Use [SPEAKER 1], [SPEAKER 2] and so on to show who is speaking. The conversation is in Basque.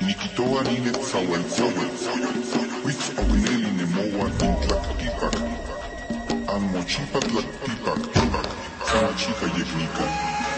[SPEAKER 1] Nikitoa nine tsawalkowe, wits awineli nemoa tintlaktipak, anmochipa tlaktipak, sanachika yeknika.